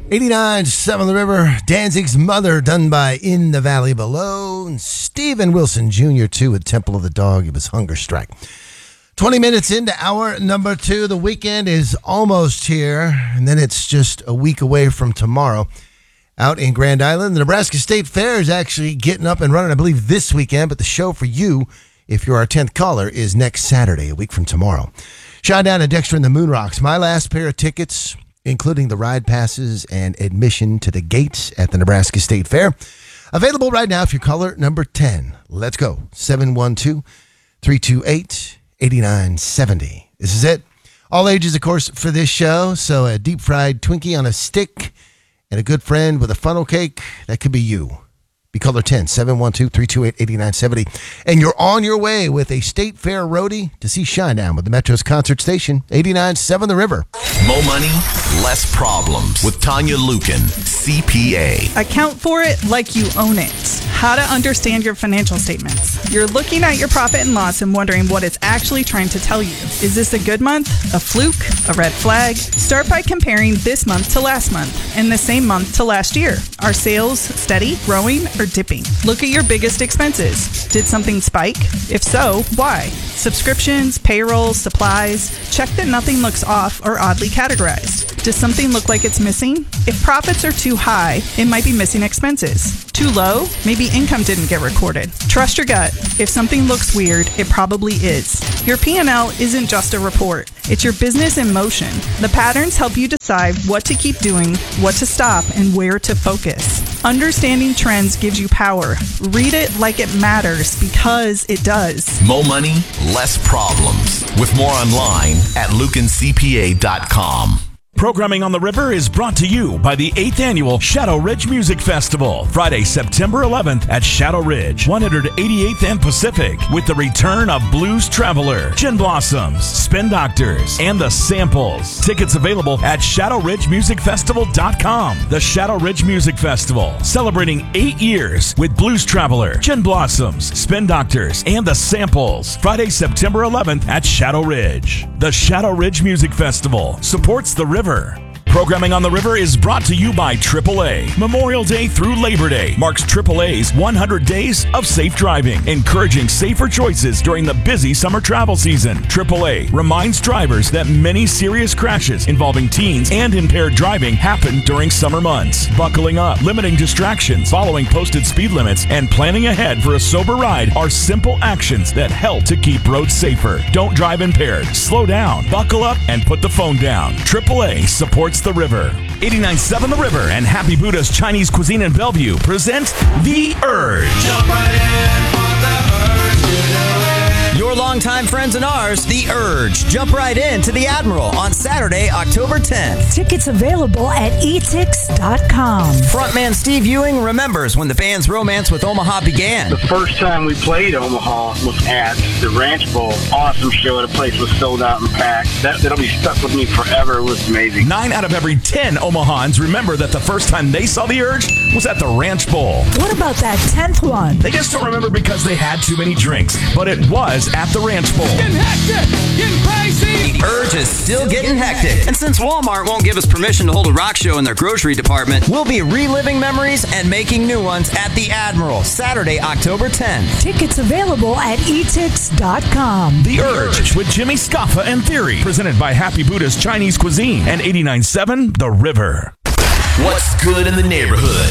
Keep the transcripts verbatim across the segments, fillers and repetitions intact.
eighty-nine seven The River, Danzig's Mother, done by In the Valley Below. And Steven Wilson Junior, too, with Temple of the Dog. It was Hunger Strike. twenty minutes into hour number two. The weekend is almost here, and then it's just a week away from tomorrow. Out in Grand Island, the Nebraska State Fair is actually getting up and running, I believe, this weekend. But the show for you, if you're our tenth caller, is next Saturday, a week from tomorrow. Shinedown and Dexter and the Moon Rocks. My last pair of tickets, including the ride passes and admission to the gates at the Nebraska State Fair. Available right now if you're caller number ten. Let's go. seven one two, three two eight, eight nine seven zero. This is it. All ages, of course, for this show. So a deep fried Twinkie on a stick and a good friend with a funnel cake, that could be you. Be caller ten, seven one two, three two eight, eight nine seven zero. And you're on your way with a State Fair roadie to see Shinedown with the Metro's concert station, eighty-nine seven The River. More money, less problems with Tanya Lukin, C P A. Account for it like you own it. How to understand your financial statements. You're looking at your profit and loss and wondering what it's actually trying to tell you. Is this a good month, a fluke, a red flag? Start by comparing this month to last month and the same month to last year. Are sales steady, growing, or dipping? Look at your biggest expenses. Did something spike? If so, why? Subscriptions, payroll, supplies. Check that nothing looks off or oddly categorized. Does something look like it's missing? If profits are too high, it might be missing expenses. Too low? Maybe income didn't get recorded. Trust your gut. If something looks weird, it probably is. Your P and L isn't just a report. It's your business in motion. The patterns help you decide what to keep doing, what to stop, and where to focus. Understanding trends gives you power. Read it like it matters, because it does. More money, less problems. With more online at lukin c p a dot com. Programming on the River is brought to you by the eighth Annual Shadow Ridge Music Festival, Friday, September eleventh at Shadow Ridge, one eighty-eighth and Pacific, with the return of Blues Traveler, Gin Blossoms, Spin Doctors, and The Samples. Tickets available at shadow ridge music festival dot com. The Shadow Ridge Music Festival, celebrating eight years with Blues Traveler, Gin Blossoms, Spin Doctors, and The Samples. Friday, September eleventh at Shadow Ridge. The Shadow Ridge Music Festival supports the River. Programming on the River is brought to you by triple A. Memorial Day through Labor Day marks triple A's one hundred days of safe driving, encouraging safer choices during the busy summer travel season. triple A reminds drivers that many serious crashes involving teens and impaired driving happen during summer months. Buckling up, limiting distractions, following posted speed limits, and planning ahead for a sober ride are simple actions that help to keep roads safer. Don't drive impaired. Slow down, buckle up, and put the phone down. triple A supports the River. eighty-nine seven The River and Happy Buddha's Chinese Cuisine in Bellevue present The Urge. Jump right in for the urge, do it. Your longtime friends and ours, The Urge. Jump right in to the Admiral on Saturday, October tenth. Tickets available at e tix dot com. Frontman Steve Ewing remembers when the band's romance with Omaha began. The first time we played Omaha was at the Ranch Bowl. Awesome show. The place was sold out and packed. That, that'll be stuck with me forever. It was amazing. Nine out of every ten Omahans remember that the first time they saw The Urge was at the Ranch Bowl. What about that tenth one? They just don't remember because they had too many drinks, but it was at the Ranch Bowl. Getting hectic, getting crazy. The Urge is still getting hectic. And since Walmart won't give us permission to hold a rock show in their grocery department, we'll be reliving memories and making new ones at the Admiral, Saturday, October tenth. Tickets available at e tix dot com. The Urge with Jimmy Scoffa and Theory, presented by Happy Buddha's Chinese Cuisine and eighty-nine seven The River. What's good in the neighborhood?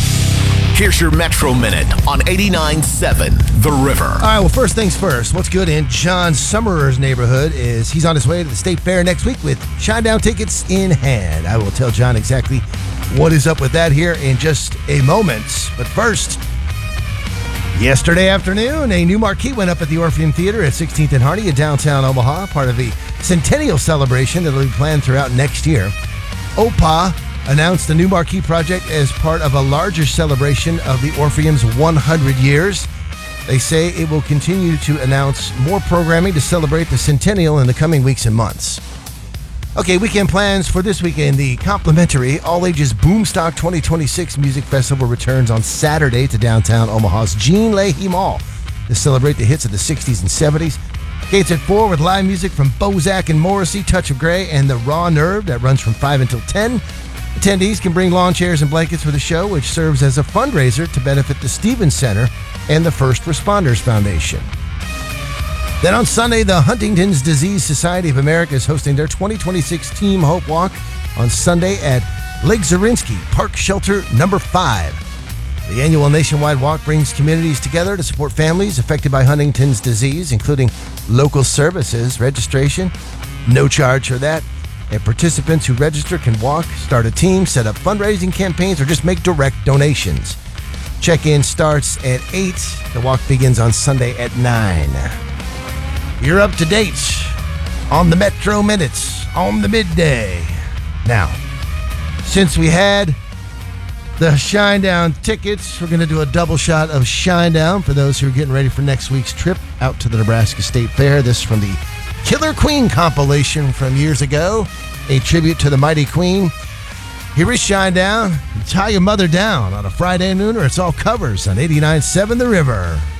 Here's your Metro Minute on eighty-nine seven The River. All right, well, first things first. What's good in John Summerer's neighborhood is he's on his way to the State Fair next week with Shinedown tickets in hand. I will tell John exactly what is up with that here in just a moment. But first, yesterday afternoon, a new marquee went up at the Orpheum Theater at sixteenth and Hardy in downtown Omaha, part of the Centennial celebration that will be planned throughout next year. O P A announced a new marquee project as part of a larger celebration of the Orpheum's one hundred years. They say it will continue to announce more programming to celebrate the centennial in the coming weeks and months. Okay, weekend plans for this weekend. The complimentary all-ages Boomstock twenty twenty-six Music Festival returns on Saturday to downtown Omaha's Jean Leahy Mall to celebrate the hits of the sixties and seventies. Gates at four with live music from Bozak and Morrissey, Touch of Grey, and The Raw Nerve that runs from five until ten. Attendees can bring lawn chairs and blankets for the show, which serves as a fundraiser to benefit the Stevens Center and the First Responders Foundation. Then on Sunday, the Huntington's Disease Society of America is hosting their twenty twenty-six Team Hope Walk on Sunday at Lake Zorinsky Park Shelter number five. The annual nationwide walk brings communities together to support families affected by Huntington's disease, including local services, registration, no charge for that, and participants who register can walk, start a team, set up fundraising campaigns, or just make direct donations. Check-in starts at eight. The walk begins on Sunday at nine. You're up to date on the Metro Minutes on the midday. Now, since we had the Shinedown tickets, we're going to do a double shot of Shinedown for those who are getting ready for next week's trip out to the Nebraska State Fair. This from the Killer Queen compilation from years ago, a tribute to the mighty Queen. Here is Shinedown. Tie Your Mother Down on a Friday noon, or it's all covers on eighty-nine point seven The River.